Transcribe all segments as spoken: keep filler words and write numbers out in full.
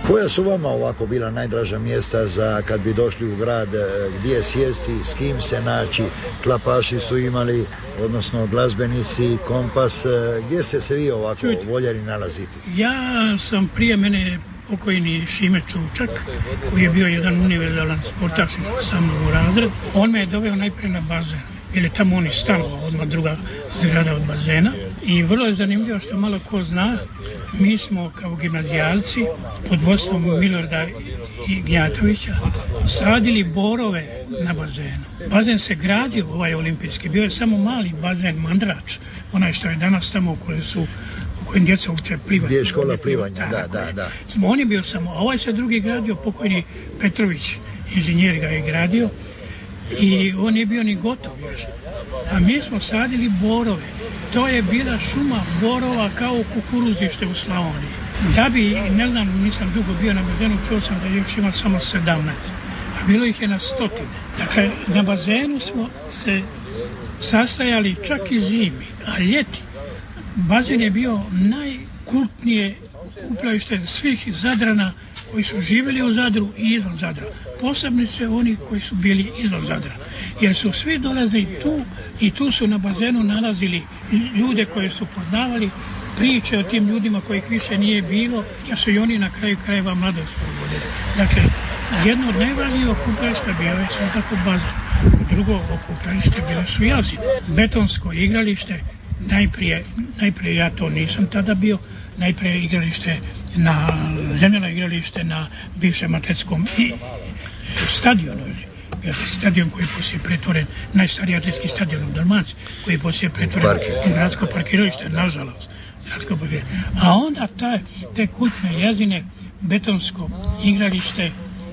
Koja su vama ovako bila najdraža mjesta za kad bi došli u grad, gdje sjesti, s kim se naći? Klapaši su imali, odnosno glazbenici, Kompas, gdje ste se vi ovako Čujte, voljeli nalaziti? Ja sam prije mene pokojni Šime Čučak, koji je bio jedan univerzalan sportaš sa mnom u razred. On me je doveo najprije na bazen, jer je tamo on i stanovao, odmah druga zgrada od bazena. I vrlo je zanimljivo što malo ko zna, mi smo kao gimnazijalci pod vodstvom Milorada i Gnjatovića sadili borove na bazenu. Bazen se gradio, ovaj olimpijski, bio je samo mali bazen Mandrač, onaj što je danas tamo u kojem su u kojem djeca uče plivati. Gdje je škola plivanja, da, da, da. Smo, on je bio samo, a ovaj se drugi gradio, pokojni Petrović, inženjer ga je gradio i on nije bio ni gotov još. A mi smo sadili borove. To je bila šuma borova kao kukuruzište u Slavoniji. Da bi, ne znam, nisam dugo bio na bazenu, čuo sam da još ima samo sedamnaest. A bilo ih je na stotine. Dakle, na bazenu smo se sastajali čak i zimi, a ljeti. Bazen je bio najkultnije okupljajušte svih Zadrana koji su živjeli u Zadru i izvan Zadra. Posebno se oni koji su bili izvan Zadra. Jer su svi dolazili tu i tu su na bazenu nalazili ljude koje su poznavali, priče o tim ljudima kojih više nije bilo, da su i oni na kraju krajeva mladost provodili. Dakle, jedno od najvažnijih okupljajušta bilo je svakako bazen. Drugo okupljajušte bilo su jazine. Betonsko igralište, najprije, najprije ja to nisam tada bio, najprije igralište na zemljeno igralište na bivšem atletskom i stadionu. Stadion koji je poslije pretvoren, najstariji atletski stadion u Dalmaciji, koji je poslije pretvoren u gradsko parkiralište, nažalost. Gradsko parkiralište. A onda ta, te kultne jazine, betonsko igralište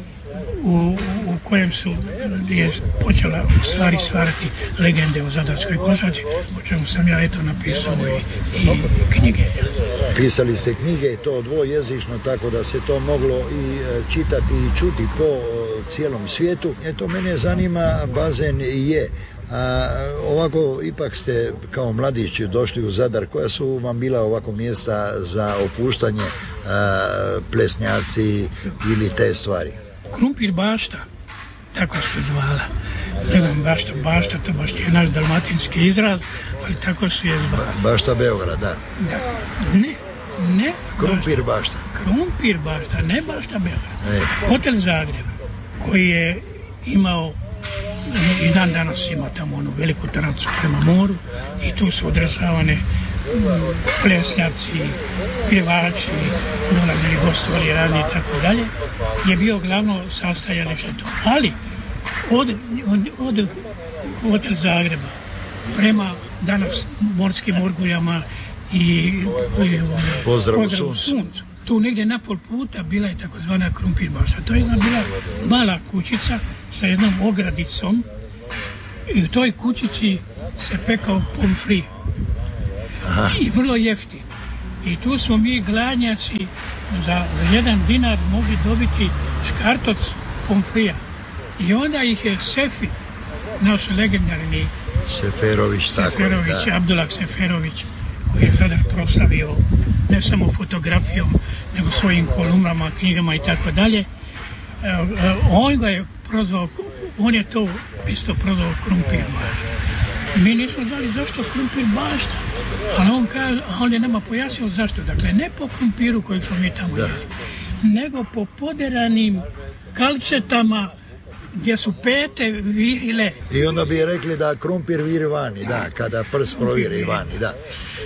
u, u kojem su je počela u stvari stvarati legende o zadarskoj košarci, o čemu sam ja eto napisao i, i knjige. Pisali ste knjige, to dvojezično, tako da se to moglo i čitati i čuti po cijelom svijetu. Eto, mene zanima, bazen je. A, ovako, ipak ste kao mladić došli u Zadar, koja su vam bila ovako mjesta za opuštanje, a, plesnjaci ili te stvari? Krumpir bašta, tako se zvala. Ne znam, bašta, bašta, to baš je naš dalmatinski izraz, ali tako se je zvala. Ba, bašta Beograd, da. Da. Ne, ne. Krumpir bašta. Krumpir bašta, ne bašta Beograd. E. Hotel Zagreb, koji je imao, i dan danas ima tamo onu veliku terasu prema moru i tu su održavane plesnjaci, pjevači, dolazili gostovali, radni i tako dalje, je bio glavno sastajalište to. Ali od, od, od Hotel Zagreba prema danas morskim orguljama i, i pozdrav u suncu, tu negdje na pol puta bila je takozvana Krumpir bašta. To je jedna bila mala kućica sa jednom ogradicom i u toj kućici se pekao pomfri. I vrlo jeftin. I tu smo mi gladnjaci za jedan dinar mogli dobiti škartoc pomfrija. I onda ih je Sefi, naš legendarni Seferović, Seferović, tako, Abdullah Seferović, koji je Zadar proslavio ne samo fotografijom, nego svojim kolumnama, knjigama i tako dalje. On ga je prozvao, on je to isto prozvao Krumpir bašta. Mi nismo znali zašto Krumpir bašta, ali on, kaže, on je nama pojasnio zašto. Dakle, ne po krumpiru kojeg smo mi tamo jeli, nego po poderanim kalcetama gdje su pete virile. I onda bi rekli da krumpir viri vani, da, kada prst proviri vani, da.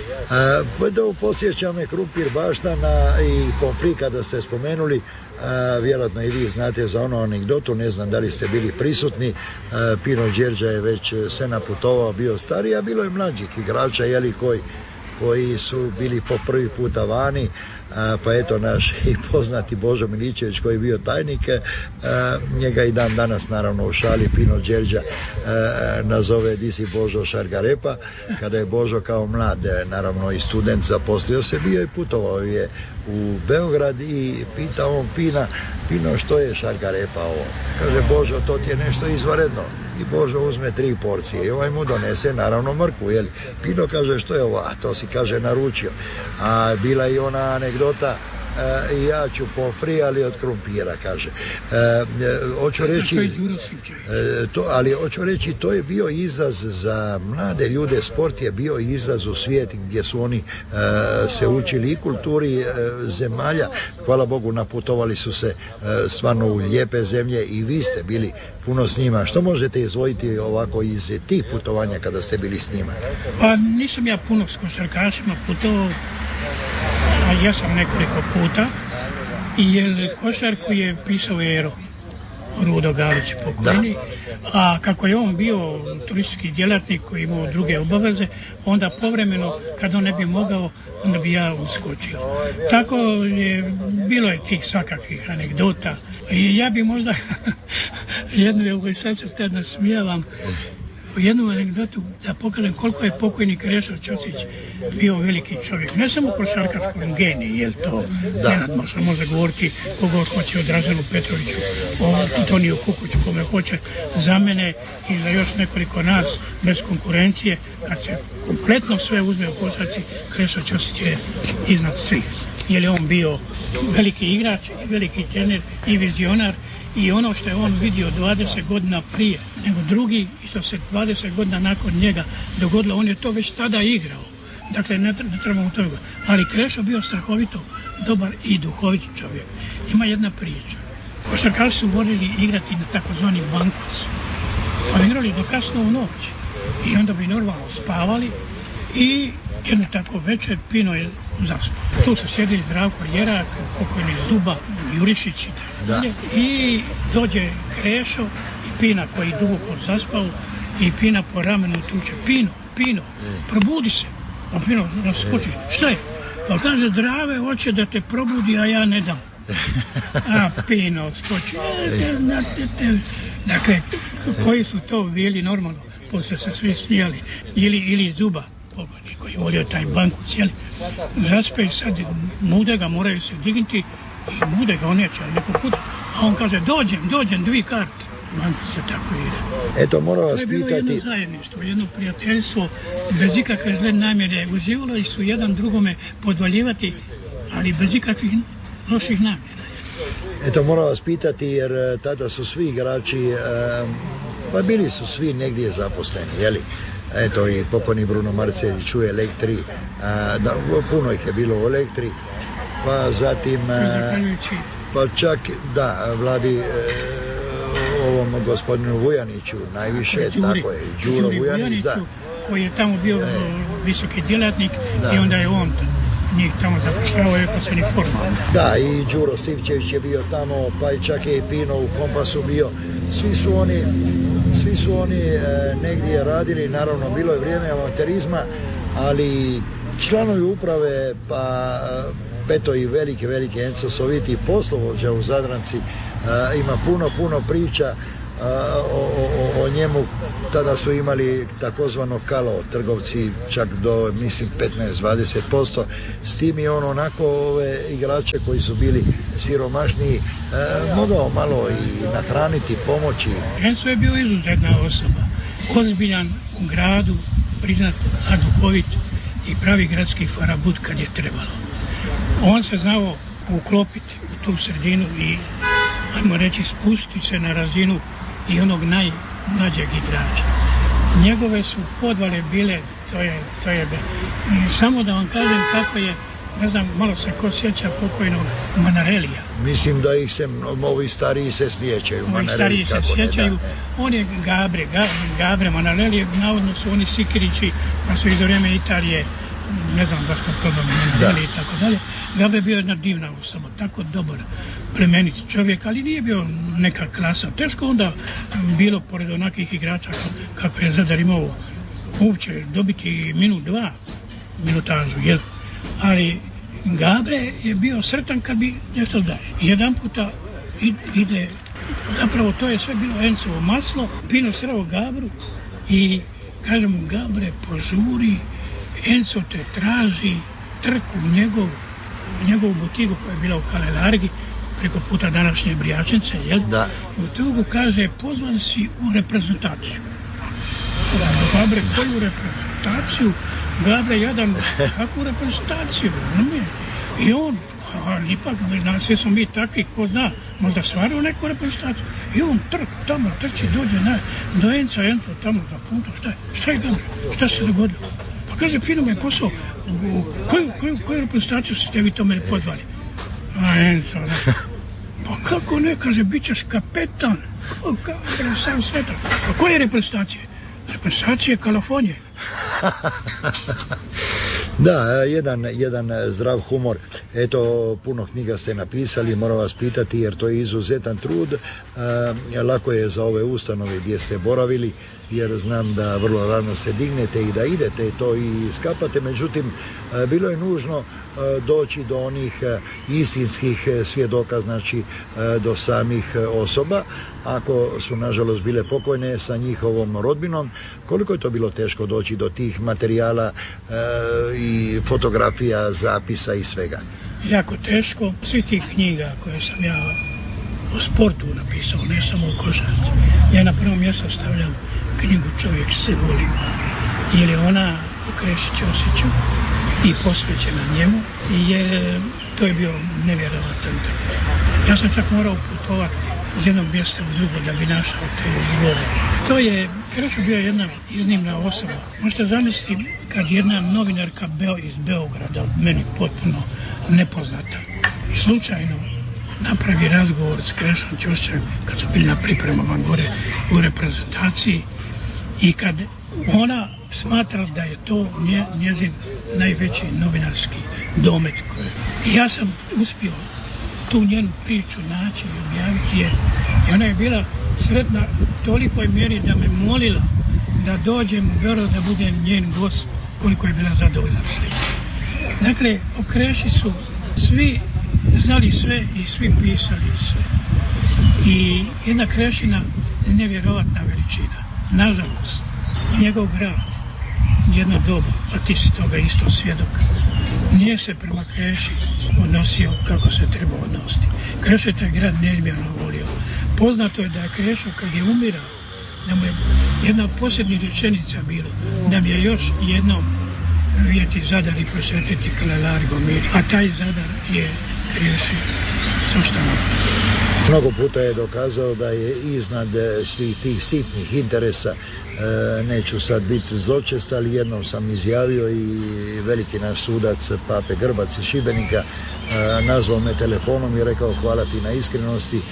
Uh, posjeća me Krumpir bašta na, i pomfri kada ste spomenuli, a, vjerojatno i vi znate za onu anegdotu, ne znam da li ste bili prisutni, a, Pino Đerđa je već se naputovao, bio stariji, a bilo je mlađih igrača, jeli, koji, koji su bili po prvi puta vani, a, pa eto naš i poznati Božo Miličević koji je bio tajnik, a, njega i dan danas naravno u šali Pino Đerđa a, nazove di si Božo Šargarepa. Kada je Božo kao mlad, naravno i student, zaposlio se, bio i putovao je u Beograd i pitao on Pina, Pino, što je Šargarepa ovo? Kaže, Božo, to ti je nešto izvanredno. I Božo uzme tri porcije i ovaj mu donese naravno mrkvu, jel? Pino kaže, što je ovo? A to si, kaže, naručio. A bila je i ona anegdota i ja ću pomfri, ali od krumpira, kaže. Hoću reći, to, ali hoću reći, to je bio izaz za mlade ljude, sport je bio izaz u svijet gdje su oni se učili i kulturi zemalja. Hvala Bogu, naputovali su se stvarno u lijepe zemlje i vi ste bili puno s njima. Što možete izvojiti ovako iz tih putovanja kada ste bili s njima? Pa nisam ja puno s košarkašima putovao, a ja sam nekoliko puta, jer košarku je pisao Ero Rudo Galić pokojni, a kako je on bio turistički djelatnik koji imao druge obaveze, onda povremeno kad on ne bi mogao, onda bi ja uskočio. Tako je, bilo je tih svakakvih anegdota i ja bi možda jednu, evo sad se tad nasmijavam, jednu anegdotu da pokažem koliko je pokojni Krešo Ćosić bio veliki čovjek. Ne samo košarkaškom genij, jel to nenadno se može govoriti kogo hoće o Draženu Petroviću, o Toniju Kukuću, kome hoće, za mene i za još nekoliko nas bez konkurencije. Kad se kompletno sve uzme u košarci, Krešo Ćosić je iznad svih. Jer je on bio veliki igrač, veliki trener i vizionar. I ono što je on vidio dvadeset godina prije nego drugi i što se dvadeset godina nakon njega dogodilo, on je to već tada igrao. Dakle, ne, ne trebamo to. Ali Krešo bio strahovito dobar i duhovit čovjek. Ima jedna priča. Košarkaši su volili igrati na takozvani bankos. Pa igrali do kasno u noć. I onda bi normalno spavali i jedno tako večer Pino je zaspao. Tu su sjedili Zdravko Ljerak, pokojni Duba, Jurišić i tako dalje. I dođe Krešo i Pina koji duboko zaspao i Pina po ramenu tuče. Pino, Pino, probudi se. A Pino naskoči. Šta je? Pa kaže, Zdrave hoće da te probudi, a ja ne dam. A Pino skoči. Dakle, koji su to bili normalno? Poslije se svi smijali. Ili, ili Zuba, pokojni koji je volio taj banku cijeli. Zaspe i sad mude ga, moraju se dignuti i mude ga, on neće neko puta. A on kaže, dođem, dođem, dvi karte. Banku se tako ide. Eto, moram vas pitati... To je bilo jedno zajedništvo, jedno prijateljstvo, bez ikakve zle namjere. Uživali su jedan drugome podvaljivati, ali bez ikakvih loših namjera. Eto, moram vas pitati, jer tada su svi igrači, pa bili su svi negdje zaposleni, jeli? Eto, i pokojni Bruno Marcelić u Elektri, a, da, puno ih je bilo u Elektri, pa zatim, a, pa čak, da, Vladi, e, ovom gospodinu Vujaniću najviše, Đuri, tako je, Đuro Đuri Vujanić, da. Koji je tamo bio e, visoki djelatnik da. I onda je on njih tamo zapošljavao, je se ni formalno. Da, i Đuro Stivčević je bio tamo, pa i čak je i Pino u Kompasu bio, svi su oni... Svi su oni e, negdje radili, naravno bilo je vrijeme amaterizma, ali članovi uprave, pa peto i velike, velike Enzo Soviti, poslovođa u Zadranci, e, ima puno, puno priča a, o, o, o njemu. Tada su imali takozvano kalo, trgovci čak do, mislim, petnaest do dvadeset posto. S tim je on onako ove igrače koji su bili siromašniji e, mogao malo i nahraniti, pomoći. Enzo je bio izuzetna osoba, ozbiljan u gradu, priznat, a duhovit i pravi gradski farabut kad je trebalo. On se znao uklopiti u tu sredinu i, ajmo reći, spustiti se na razinu i onog najmlađeg igrača. Njegove su podvale bile, to je, to je, i samo da vam kažem kako je, ne znam, malo se ko sjeća pokojnog Manarelija. Mislim da ih se, ovi stariji se sjećaju. Ovi stariji se sjećaju. On je Gabre, Gabre Manarelije, navodno su oni Sikirići, pa su iz vrijeme Italije, ne znam zašto problem Manarelije i tako dalje. Gabre je bio jedna divna osoba, tako dobar, plemenit čovjek, ali nije bio neka klasa. Teško onda bilo pored onakih igrača kako je Zadar imao uopće dobiti minut, dva minutažu, jel? Ali Gabre je bio sretan kad bi nešto daje. Jedan puta ide, zapravo to je sve bilo Encovo maslo, Pino sreo Gabru i kaže mu, Gabre, požuri, Enco te traži, trku njegov, njegovu butigu koja je bila u Kalelargi, preko puta današnje Brijačence, jel? Da. U togu kaže, pozvan si u reprezentaciju. Gabre, koju reprezentaciju? Gabre, jadan, kakvu reprezentaciju? I on, ali ipak, sve smo mi takvi, ko zna, možda stvarno neku reprezentaciju. I on trk, tamo trči, dođe na dojenca, ento tamo za putu, šta je, šta je Gabriel, šta se dogodilo? Pa kaže, fino me posao, u koju, koju, koju reprezentaciju ste vi to mene pozvali? A ento, ne. Pa kako ne, kaže, bit ćeš kapetan, o, Gabriel, sam sveta. Pa koje reprezentacije? Reprezentacije Kalifornije. Da, jedan, jedan zdrav humor. Eto, puno knjiga ste napisali, moram vas pitati jer to je izuzetan trud. E, lako je za ove ustanove gdje ste boravili, jer znam da vrlo rano se dignete i da idete i to i skapate, međutim, e, bilo je nužno e, doći do onih e, istinskih svjedoka, znači e, do samih e, osoba. Ako su nažalost bile pokojne sa njihovom rodbinom, koliko je to bilo teško doći do tih materijala e, i fotografija, zapisa i svega? Jako teško. Svi tih knjiga koje sam ja o sportu napisao, ne samo o košarci. Ja na prvo mjesto stavljam knjigu Čovjek se voli, jer je ona o Kreši Ćosiću i posvećena njemu, jer to je bio nevjerovatan trud. Ja sam čak morao putovati iz jednog mjesta u drugo da bi našao te izvore. To je, Krešo bio jedna iznimna osoba. Možete zamisliti kad jedna novinarka Beo iz Beograda, meni potpuno nepoznata, slučajno napravi razgovor s Krešom Ćosićem kad su bili na pripremama gore u reprezentaciji i kad ona smatra da je to nje, njezin najveći novinarski domet. I ja sam uspio tu njenu priču naći i objaviti je. I ona je bila sretna u tolikoj mjeri da me molila da dođem u Beograd da budem njen gost, koliko je bila zadovoljna s tim. Dakle, o Kreši su svi znali sve i svi pisali sve. I jedna Krešina nevjerovatna veličina. Nažalost, njegov grad, jedno doba, a ti si toga isto svjedok, nije se prema Kreši odnosio kako se treba odnositi. Krešo je taj grad neizmjerno volio. Poznato je da je Krešo kad je umirao, da mu je jedna posljednja rečenica bila, da mi je još jednom vidjeti Zadar i prosvetiti Kalelargo mir, a taj Zadar je Kreši suštano. Mnogo puta je dokazao da je iznad svih tih sitnih interesa, e, neću sad biti zločest, ali jednom sam izjavio i veliki naš sudac Pape Grbac iz Šibenika e, nazvao me telefonom i rekao hvala ti na iskrenosti, e,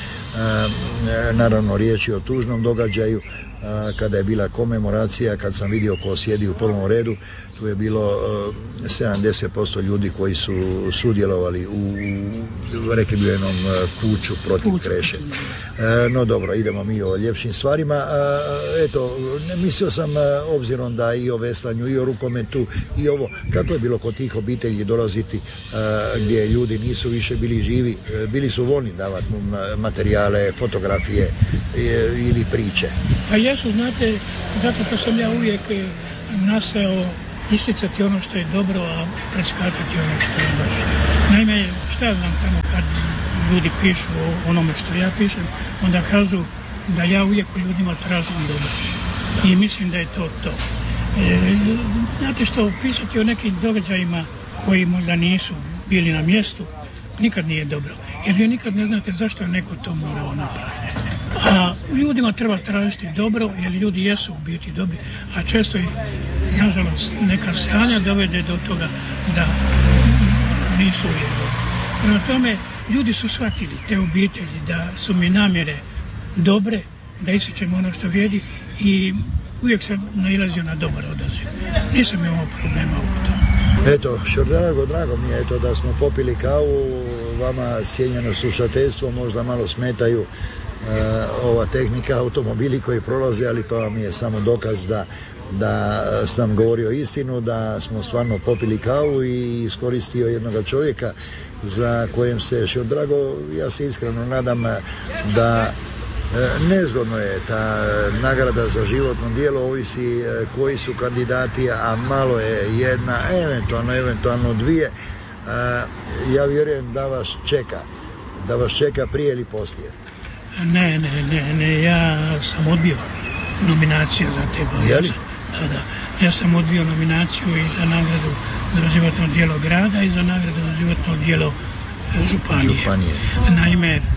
naravno riječ je o tužnom događaju, e, kada je bila komemoracija, kad sam vidio ko sjedi u prvom redu, tu je bilo uh, sedamdeset posto ljudi koji su sudjelovali u, u rekli bi jednom uh, puču protiv Puč. Kreše. Uh, no dobro, idemo mi o ljepšim stvarima. Uh, eto, ne, mislio sam, uh, obzirom da i o veslanju, i o rukometu, i ovo, kako je bilo kod tih obitelji dolaziti uh, gdje ljudi nisu više bili živi, uh, bili su voljni davati materijale, fotografije uh, ili priče? Pa jesu, znate, zato što sam ja uvijek nastojao isticati ono što je dobro, a preskakati ono što je loše. Naime, šta ja znam tamo kad ljudi pišu o onome što ja pišem, onda kažu da ja uvijek u ljudima tražim dobro. I mislim da je to to. E, znate što, pisati o nekim događajima koji možda nisu bili na mjestu, nikad nije dobro. Jer vi nikad ne znate zašto je neko to morao napraviti. A ljudima treba tražiti dobro, jer ljudi jesu u biti dobri, a često ih, nažalost, neka stanja dovede do toga da nisu uvijek dobri. Prema tome, ljudi su shvatili, te obitelji, da su mi namjere dobre, da ističemo ono što vrijedi i uvijek sam nailazio na dobar odaziv. Nisam imao problema oko toga. Eto, Šordrago, drago mi je eto, da smo popili kavu, vama cijenjeno slušateljstvo možda malo smetaju Uh, ova tehnika, automobili koji prolaze, ali to vam je samo dokaz da, da sam govorio istinu, da smo stvarno popili kavu i iskoristio jednoga čovjeka za kojem se Šordrago, ja se iskreno nadam da uh, nezgodno je ta nagrada za životno djelo, ovisi uh, koji su kandidati, a malo je jedna, eventualno, eventualno dvije. Uh, ja vjerujem da vas čeka, da vas čeka prije ili poslije. Ne, ne, ne, ne, ja sam odbio nominaciju za te boje. Jeli? Da, da. Ja sam odbio nominaciju i za nagradu za životno djelo grada i za nagradu za životno djelo županije. županije. Naime, e,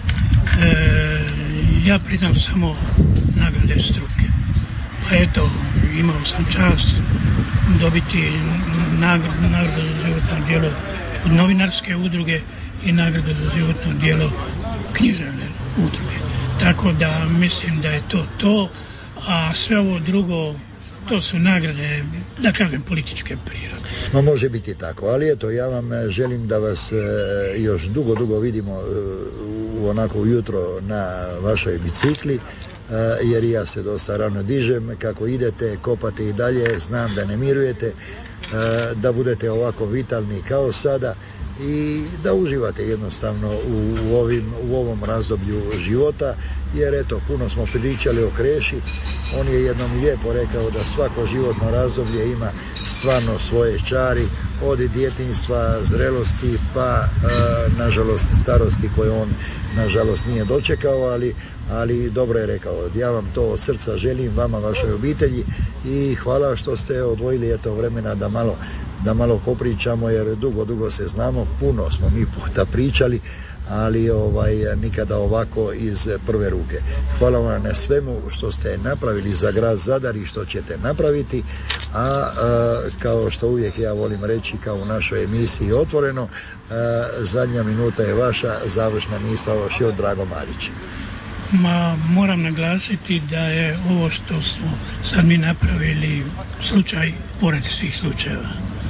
ja priznam samo nagrade struke. Pa eto, imao sam čast dobiti nagradu, nagradu za životno djelo od novinarske udruge i nagradu za životno djelo književne udruge. Tako da mislim da je to to, a sve ovo drugo, to su nagrade, da kažem, političke prirode. No, može biti tako, ali eto, ja vam želim da vas još dugo, dugo vidimo u onako ujutro na vašoj bicikli, jer ja se dosta rano dižem, kako idete, kopate i dalje, znam da ne mirujete, da budete ovako vitalni kao sada i da uživate jednostavno u, u, ovim, u ovom razdoblju života, jer eto, puno smo pričali o Kreši, on je jednom lijepo rekao da svako životno razdoblje ima stvarno svoje čari, od djetinjstva, zrelosti pa e, nažalost starosti koje on nažalost nije dočekao, ali, ali dobro je rekao. Ja vam to od srca želim, vama, vašoj obitelji, i hvala što ste odvojili eto vremena da malo da malo popričamo, jer dugo, dugo se znamo, puno smo mi puta pričali, ali ovaj, nikada ovako iz prve ruke. Hvala vam na svemu što ste napravili za grad Zadar i što ćete napraviti, a, a kao što uvijek ja volim reći, kao u našoj emisiji Otvoreno, a, zadnja minuta je vaša, završna misao Šio Drago Marić. Ma, moram naglasiti da je ovo što smo sad mi napravili slučaj pored svih slučajeva.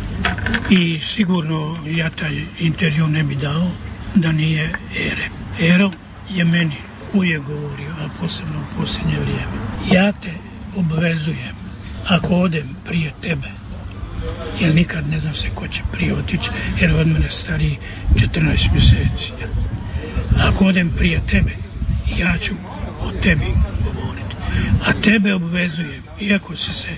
I sigurno ja taj intervju ne bi dao da nije Ere. Ero je meni uvijek govorio, a posebno u posljednje vrijeme. Ja te obvezujem, ako odem prije tebe, jer nikad ne znam se ko će prije otići, jer od mene stariji četrnaest mjeseci. Ako odem prije tebe, ja ću o tebi govoriti. A tebe obvezujem, iako si se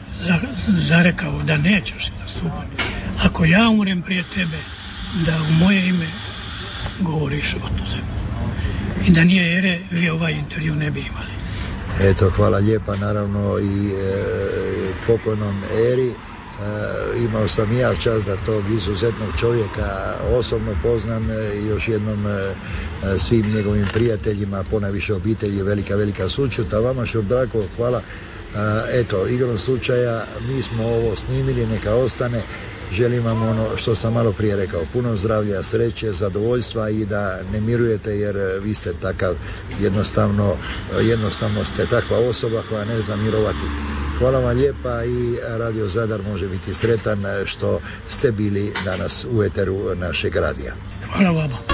zarekao da nećeš nastupati, ako ja umrem prije tebe, da u moje ime govoriš o tome. I da nije Ere, vi ovaj intervju ne bi imali. Eto, hvala lijepa, naravno i e, pokojnom Eri. E, imao sam i ja čast da tog izuzetnog čovjeka osobno poznam, i još jednom e, svim njegovim prijateljima, ponajviše obitelji, velika, velika sućut. A vama, Šurbrako, hvala. E, eto, igrom slučaja, mi smo ovo snimili, neka ostane. Želim vam ono što sam malo prije rekao, puno zdravlja, sreće, zadovoljstva i da ne mirujete, jer vi ste takav, jednostavno, jednostavno ste takva osoba koja ne zna mirovati. Hvala vam lijepa i Radio Zadar može biti sretan što ste bili danas u eteru našeg radija. Hvala vama.